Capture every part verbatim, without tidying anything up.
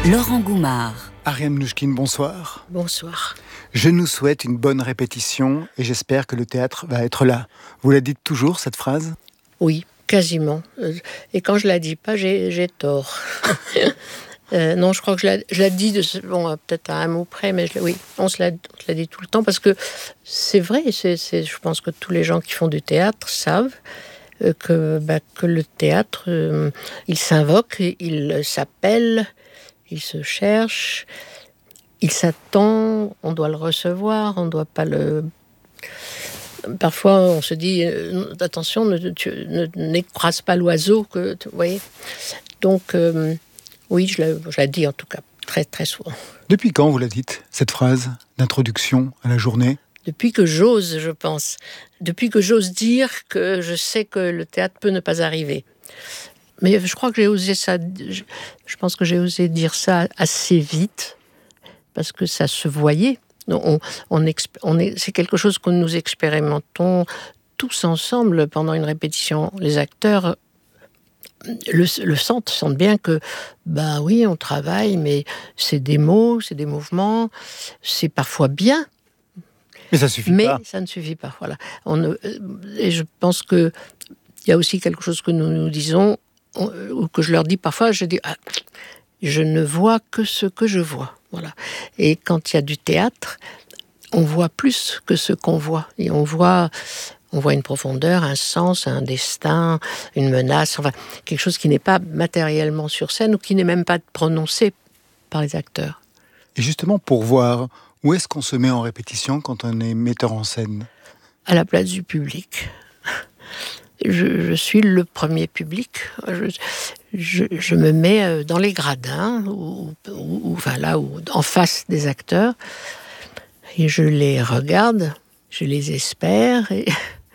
Laurent Goumard. Ariane Mnouchkine, bonsoir. Bonsoir. Je nous souhaite une bonne répétition et j'espère que le théâtre va être là. Vous la dites toujours, cette phrase ? Oui, quasiment. Et quand je la dis pas, j'ai, j'ai tort. euh, non, je crois que je la, je la dis, de, bon, peut-être à un mot près, mais je, oui, on se, la, on se la dit tout le temps parce que c'est vrai, c'est, c'est, je pense que tous les gens qui font du théâtre savent euh, que, bah, que le théâtre, euh, il s'invoque, il s'appelle, il se cherche, il s'attend, on doit le recevoir, on ne doit pas le... Parfois, on se dit, euh, attention, ne, tu, ne, n'écrase pas l'oiseau, que, tu, vous voyez. Donc, euh, oui, je la, je la dis en tout cas, très très souvent. Depuis quand vous la dites, cette phrase d'introduction à la journée ? Depuis que j'ose, je pense. Depuis que j'ose dire que je sais que le théâtre peut ne pas arriver. Mais je crois que j'ai osé ça, je, je pense que j'ai osé dire ça assez vite, parce que ça se voyait. On, on, on est, c'est quelque chose que nous expérimentons tous ensemble pendant une répétition. Les acteurs le, le sentent, sentent bien que, bah oui, on travaille, mais c'est des mots, c'est des mouvements, c'est parfois bien. Mais ça suffit mais pas. Mais ça ne suffit pas, voilà. On, et je pense qu'il y a aussi quelque chose que nous nous disons, ou que je leur dis parfois, je dis, ah, je ne vois que ce que je vois. Voilà. Et quand il y a du théâtre, on voit plus que ce qu'on voit. Et on voit, on voit une profondeur, un sens, un destin, une menace, enfin, quelque chose qui n'est pas matériellement sur scène ou qui n'est même pas prononcé par les acteurs. Et justement, pour voir, où est-ce qu'on se met en répétition quand on est metteur en scène ? À la place du public. Je, je suis le premier public. Je, je, je me mets dans les gradins, ou, ou, ou enfin là, ou en face des acteurs, et je les regarde, je les espère, et,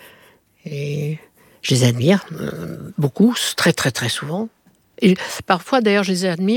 et je les admire beaucoup, très très très souvent. Et parfois, d'ailleurs, je les admire.